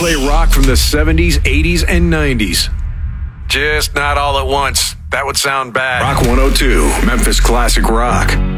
play rock from the 70s, 80s, and 90s. Just not all at once. That would sound bad. Rock 102, Memphis Classic Rock.